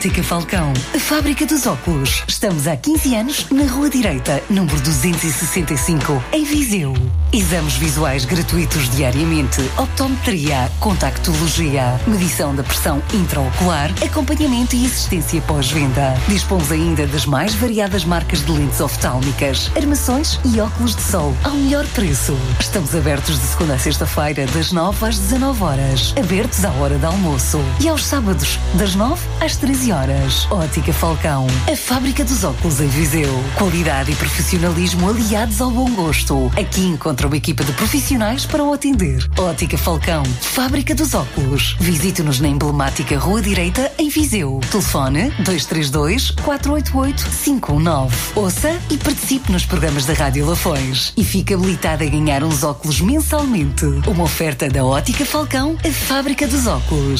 Ótica Falcão, a fábrica dos óculos. Estamos há 15 anos na Rua Direita, número 265, em Viseu. Exames visuais gratuitos diariamente, optometria, contactologia, medição da pressão intraocular, acompanhamento e assistência pós-venda. Dispomos ainda das mais variadas marcas de lentes oftálmicas, armações e óculos de sol ao melhor preço. Estamos abertos de segunda a sexta-feira, das 9 às 19 horas. Abertos à hora do almoço. E aos sábados, das 9 às 13 horas. Ótica Falcão, a fábrica dos óculos em Viseu. Qualidade e profissionalismo aliados ao bom gosto. Aqui encontra uma equipa de profissionais para o atender. Ótica Falcão, fábrica dos óculos. Visite-nos na emblemática Rua Direita, em Viseu. Telefone 232-488-519. Ouça e participe nos programas da Rádio Lafões. E fique habilitado a ganhar uns óculos mensalmente. Uma oferta da Ótica Falcão, a fábrica dos óculos.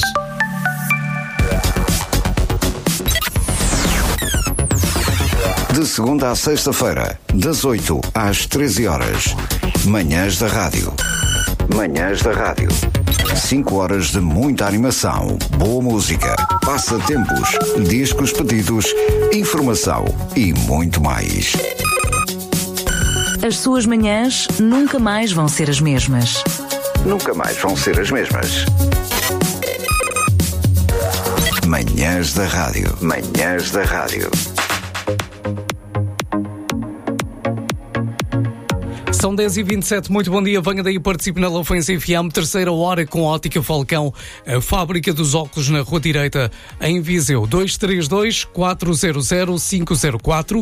De segunda à sexta-feira, das 8 às 13 horas. Manhãs da Rádio. Manhãs da Rádio. 5 horas de muita animação, boa música, passatempos, discos pedidos, informação e muito mais. As suas manhãs nunca mais vão ser as mesmas. Nunca mais vão ser as mesmas. Manhãs da Rádio. Manhãs da Rádio. São 10h27, muito bom dia, venha daí, participe na Lafões FM, terceira hora com Ótica Falcão, a fábrica dos óculos na Rua Direita, em Viseu. 232-400-504,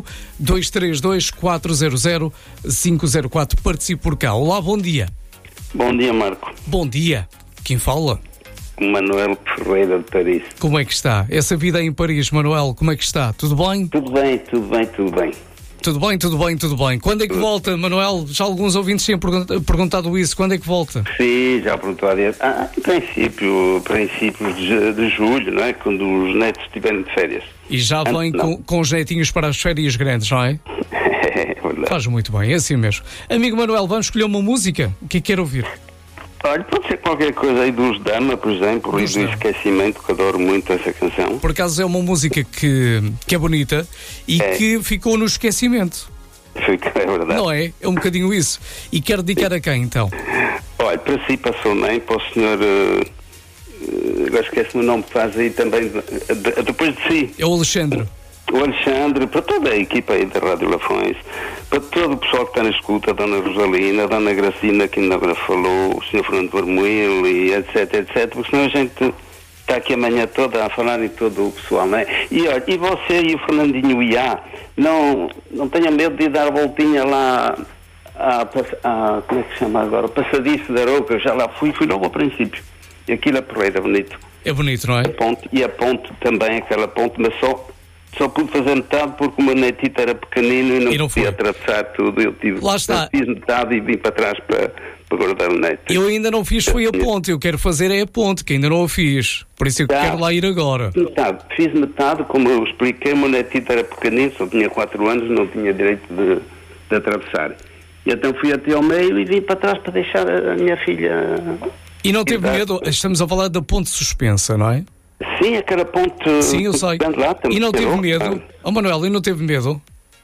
232-400-504, participe por cá. Olá, bom dia. Bom dia, Marco. Bom dia, quem fala? Manuel Ferreira de Paris. Como é que está? Essa vida em Paris, Manuel, como é que está? Tudo bem? Tudo bem, tudo bem, tudo bem. Tudo bem, tudo bem, tudo bem. Quando é que volta, Manuel? Já alguns ouvintes tinham perguntado isso. Quando é que volta? Sim, já perguntou há dias. Em princípios de julho, não é? Quando os netos estiverem de férias. E já vem com os netinhos para as férias grandes, não é? É verdade. Faz muito bem, é assim mesmo. Amigo Manuel, vamos escolher uma música? O que é que quer ouvir? Olha, pode ser qualquer coisa aí dos Dama, por exemplo, e do Esquecimento, que adoro muito essa canção. Por acaso é uma música que é bonita e que ficou no esquecimento. Fica, é verdade. Não é? É um bocadinho isso. E quero dedicar a quem, então? Olha, para si, para a sua mãe, para o senhor... agora esquece-me o nome que faz aí também, depois de si. É o Alexandre. O Alexandre, para toda a equipa aí da Rádio Lafões, para todo o pessoal que está na escuta, a Dona Rosalina, a Dona Gracina, que ainda agora falou, o Sr. Fernando Vermelho, e etc, porque senão a gente está aqui a manhã toda a falar e todo o pessoal, não é? E olha, e você e o Fernandinho Iá, não tenha medo de ir dar a voltinha lá como é que se chama agora? O Passadiço da Arouca, já lá fui logo ao princípio. E aquilo é porreiro, é bonito. É bonito, não é? A ponte também, aquela ponte, mas só pude fazer metade porque o meu netito era pequenino e não podia atravessar tudo. Eu fiz metade e vim para trás para guardar o neto. Eu ainda não fiz, foi a ponte. Eu quero fazer a ponte, que ainda não a fiz. Por isso eu quero lá ir agora. Fiz metade, como eu expliquei, o meu netito era pequenino, só tinha 4 anos, não tinha direito de atravessar. E então fui até ao meio e vim para trás para deixar a minha filha... E não teve medo? Estamos a falar da ponte suspensa, não é? Sim, aquela ponte... Sim, eu sei. Lá, e não teve medo? Manuel, e não teve medo?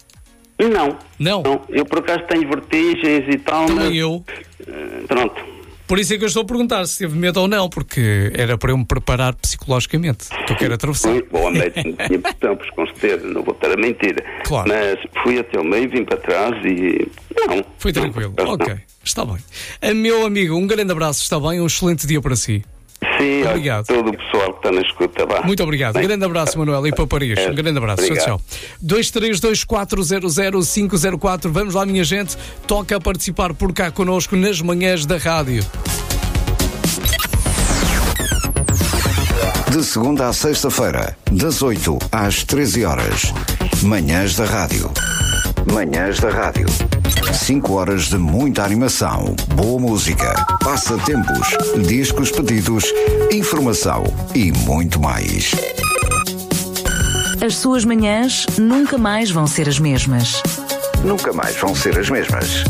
Não. Eu, por acaso, tenho vertigens e tal, também eu. Pronto. Por isso é que eu estou a perguntar se teve medo ou não, porque era para eu me preparar psicologicamente, que eu quero atravessar. Muito bom, não tinha tempos, com certeza, não vou estar a mentir. Claro. Mas fui até o meio, vim para trás e... Não. Foi tranquilo, ok. Está bem. Meu amigo, um grande abraço, está bem? Um excelente dia para si. Sim, obrigado. Todo o pessoal que está na escuta. Vá. Muito obrigado. Um grande abraço, Manuel, e para Paris. Um grande abraço. Tchau, tchau. 232-400-504. Vamos lá, minha gente. Toca a participar por cá connosco nas manhãs da rádio. De segunda à sexta-feira, das 8 às 13 horas. Manhãs da Rádio. Manhãs da Rádio. 5 horas de muita animação, boa música, passatempos, discos pedidos, informação e muito mais. As suas manhãs nunca mais vão ser as mesmas. Nunca mais vão ser as mesmas.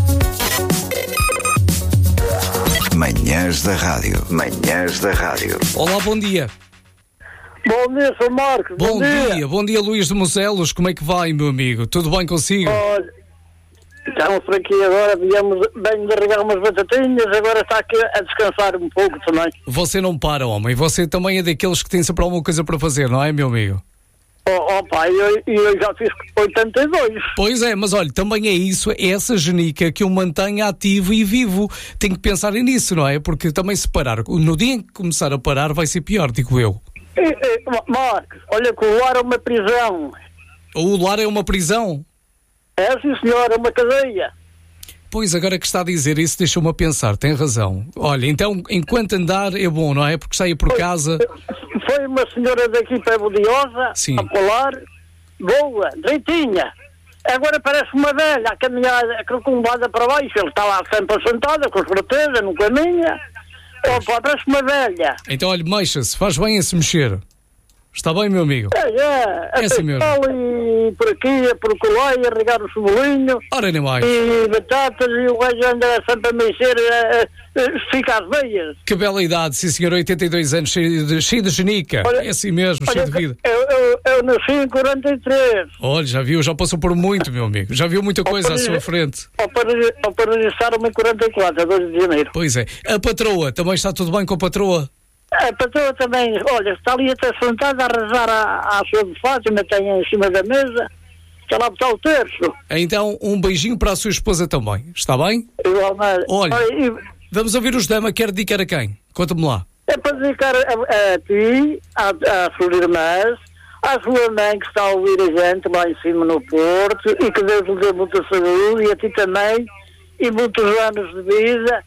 Manhãs da Rádio. Manhãs da Rádio. Olá, bom dia. Bom dia, Sr. Marcos. Bom dia, Luís de Mocelos. Como é que vai, meu amigo? Tudo bem consigo? Olha, estamos por aqui agora, venho de regar umas batatinhas, agora está aqui a descansar um pouco também. Você não para, homem. Você também é daqueles que tem sempre alguma coisa para fazer, não é, meu amigo? Pai, eu já fiz 82. Pois é, mas olha, também é isso, é essa genica que o mantém ativo e vivo. Tem que pensar nisso, não é? Porque também se parar, no dia em que começar a parar vai ser pior, digo eu. Marcos, olha que o lar é uma prisão. O lar é uma prisão? É, sim, senhor, é uma cadeia. Pois, agora que está a dizer isso, deixou-me a pensar, tem razão. Olha, então, enquanto andar é bom, não é? Porque saia por casa... Foi uma senhora daqui para Bodiosa, sim, a polar, boa, direitinha. Agora parece uma velha a caminhar acrocumbada para baixo. Ele está lá sempre assentada, com certeza, não caminha. Parece uma velha. Então, olha, mexa-se, faz bem a se mexer. Está bem, meu amigo? É assim mesmo. E por aqui, por colar, e a regar o cebolinho. Ora, nem mais. E batatas, e o gajo anda sempre a mexer, fica às veias. Que bela idade, sim senhor, 82 anos, cheio de genica. Olha, é assim mesmo, cheio de vida. Eu nasci em 43. Olha, já viu, já passou por muito, meu amigo. Já viu muita coisa à sua frente. Paragistaram-me em 44, a 2 de janeiro. Pois é. A patroa, também está tudo bem com a patroa? A patroa também, olha, está ali até sentada a arranjar à sua de Fátima, tem em cima da mesa, está lá a botar o terço. Então, um beijinho para a sua esposa também, está bem? Igualmente. Olha, vamos ouvir os Dama, quer dedicar a quem? Conta-me lá. É para dedicar a ti, às suas irmãs, à sua mãe que está a ouvir a gente lá em cima no Porto, e que Deus lhe dê muita saúde, e a ti também, e muitos anos de vida,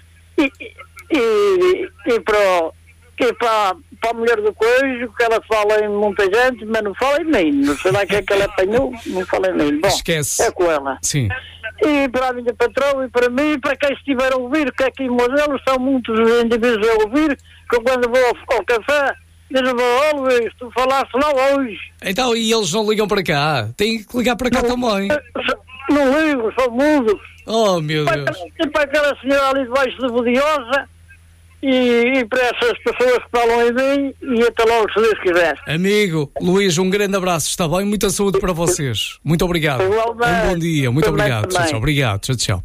e para a mulher do coelho, que ela fala em muita gente, mas não fala em mim. Não sei lá o que é que ela apanhou, não fala em mim. Bom, esquece. É com ela. Sim. E para a minha patroa e para mim, e para quem estiver a ouvir, que aqui em Modelos são muitos indivíduos a ouvir, que eu quando vou ao café, dizem-me, Luís, tu falaste lá hoje. Então, e eles não ligam para cá? Tem que ligar para cá também. Não ligo, são mudos. Oh, meu Deus. E para aquela senhora ali debaixo de Bodiosa, e para essas pessoas que falam em mim, e até logo, se Deus quiser. Amigo, Luís, um grande abraço, está bem? Muita saúde para vocês. Muito obrigado. Um bom dia, muito obrigado. Tchau, tchau. Obrigado, tchau, tchau.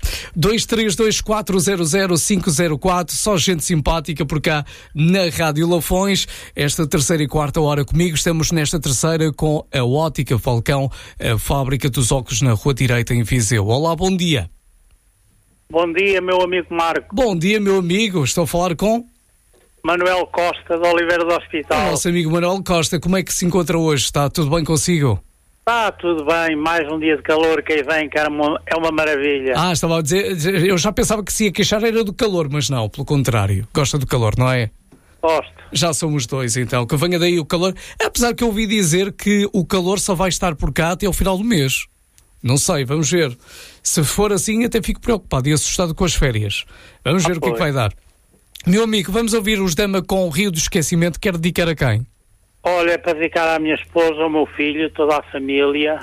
232400504, só gente simpática por cá na Rádio Lafões. Esta terceira e quarta hora comigo, estamos nesta terceira com a Ótica Falcão, a fábrica dos óculos na Rua Direita em Viseu. Olá, bom dia. Bom dia, meu amigo Marco. Bom dia, meu amigo. Estou a falar com... Manuel Costa, de Oliveira do Hospital. Nosso amigo Manuel Costa, como é que se encontra hoje? Está tudo bem consigo? Está tudo bem, mais um dia de calor que aí vem, que é uma maravilha. Estava a dizer, eu já pensava que se ia queixar era do calor, mas não, pelo contrário. Gosta do calor, não é? Gosto. Já somos dois, então, que venha daí o calor. Apesar que eu ouvi dizer que o calor só vai estar por cá até ao final do mês. Não sei, vamos ver. Se for assim, até fico preocupado e assustado com as férias. Vamos ver o que é que vai dar. Meu amigo, vamos ouvir os Dama com o Rio do Esquecimento. Quer dedicar a quem? Olha, é para dedicar à minha esposa, ao meu filho, toda a família,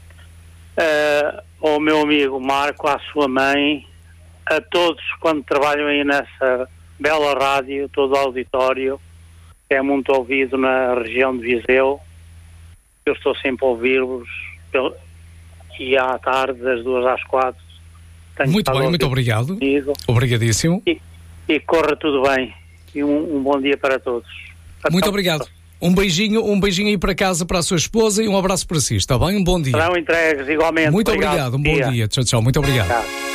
ao meu amigo Marco, à sua mãe, a todos quando trabalham aí nessa bela rádio, todo o auditório, que é muito ouvido na região de Viseu. Eu estou sempre a ouvir-vos e à tarde, das 2 às 4. Muito bem, muito obrigado. Comigo. Obrigadíssimo. E corra tudo bem. E um bom dia para todos. Muito obrigado. Um beijinho aí para casa, para a sua esposa, e um abraço para si, está bem? Um bom dia. Serão entregues igualmente. Muito obrigado, um bom dia. Tchau, tchau, muito obrigado.